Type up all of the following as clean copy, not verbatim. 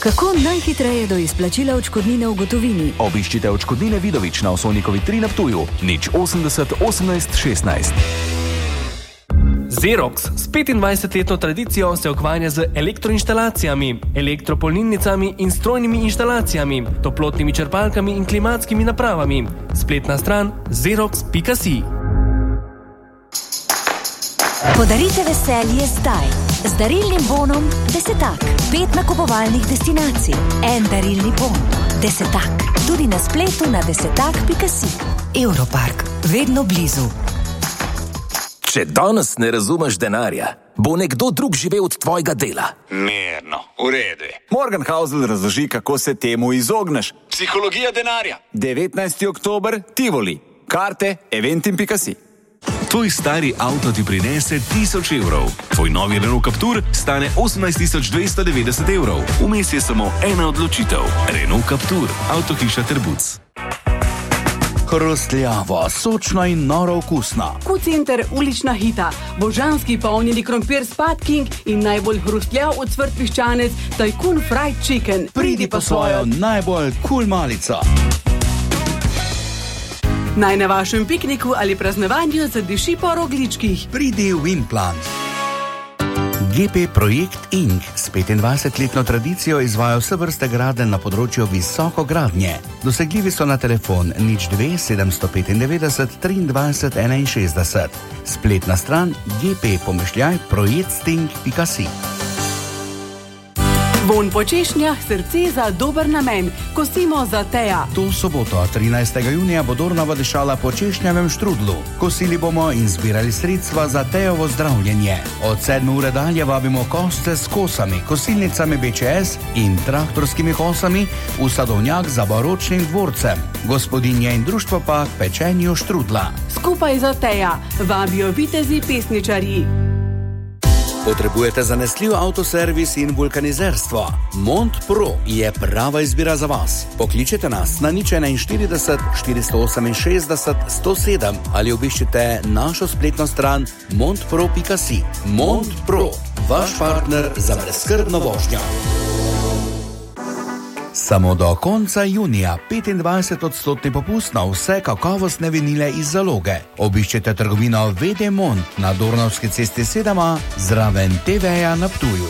Kako najhitreje do izplačila odškodnine v gotovini? Obiščite Odškodnine Vidovič na Osovnikovi 3 na Ptuju. 080 18 16. Xerox s 25-letno tradicijo se ukvarja z elektroinštalacijami, elektropolnilnicami in strojnimi inštalacijami, toplotnimi črpalkami in klimatskimi napravami. Spletna stran xerox.si. Podarite veselje zdaj. Z darilnim bonom Desetak. 5 nakupovalnih destinacij. En darilni bon. Desetak. Tudi na spletu na desetak.si. Europark. Vedno blizu. Če danes ne razumeš denarja, bo nekdo drug živel od tvojega dela. Mirno, v redu. Morgenhausl razloži, kako se temu izogneš. Psihologija denarja. 19. oktober, Tivoli. Karte eventim.si. Tvoj stari avto ti prinese 1000 evrov. Tvoj novi Renault Captur stane 18.290 evrov. Vmes je samo ena odločitev. Renault Captur, avtohiša Trbuc. Hrustljavo, sočno in noro okusno. Q-Center, ulična hita, božanski polnjeni krompir Spatking in najbolj hrustljav ocvrt piščanec Tajkun Fried Chicken. Pridi po svojo najbolj cool malico. Naj na vašem pikniku ali praznovanju zadiši po rogličkih. Pridi v Implant. GP Projekt Inc. s 25-letno tradicijo izvaja vse vrste gradenj na področju visokogradnje. Dosegljivi so na telefon 02 795 23 61. Spletna stran gp-projekting.si. Von po češnjah, srce za dober namen. Kosimo za Teja. To soboto, 13. junija, bo Dornava dišala po češnjavem štrudlu. Kosili bomo in zbirali sredstva za Tejovo zdravljenje. Od 7 ure dalje vabimo goste s kosami, kosilnicami BČS in traktorskimi kosami v sadovnjak za baročnim dvorcem. Gospodinje in društvo pa k pečenju štrudla. Skupaj za Teja vabijo vitezi pesničarji. Potrebujete zanesljiv avtoservis in vulkanizerstvo? Mont Pro je prava izbira za vas. Pokličite nas na 041 468 107 ali obiščite našo spletno stran montpro.si. Mont Pro, vaš partner za brezskrbno vožnjo. Samo do konca junija 25% popust na vse kakovostne vinile iz zaloge. Obiščite trgovino VD Mont na Dornavski cesti 7A zraven TV-ja na Ptuju.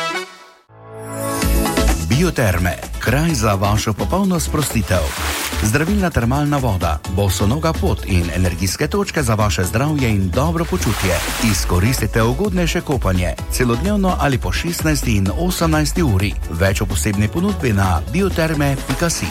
Bioterme, kraj za vašo popolno sprostitev. Zdravilna termalna voda, bosonoga pot in energijske točke za vaše zdravje in dobro počutje. Izkoristite ugodnejše kopanje, celodnevno ali po 16 in 18 uri. Več o posebni ponudbi na bioterme.si.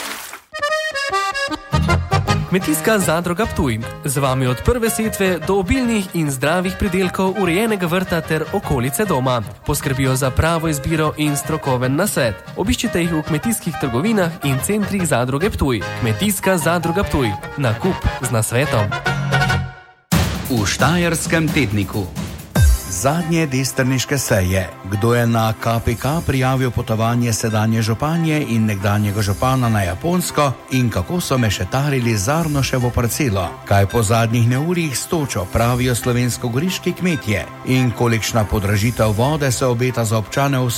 Kmetijska zadruga Ptuj. Z vami od prve setve do obilnih in zdravih pridelkov urejenega vrta ter okolice doma. Poskrbijo za pravo izbiro in strokoven nasvet. Obiščite jih v kmetijskih trgovinah in centrih zadruge Ptuj. Kmetijska zadruga Ptuj. Nakup z nasvetom. V Štajerskem tedniku. Zadnje destrniške seje. Kdo je na KPK prijavil potovanje sedanje županje in nekdanjega župana na Japonsko in kako so mešetarili Zarnoševo parcelo? Kaj po zadnjih neurjih s točo pravijo slovensko-goriški kmetje? In kolikšna podražitev vode se obeta za občane v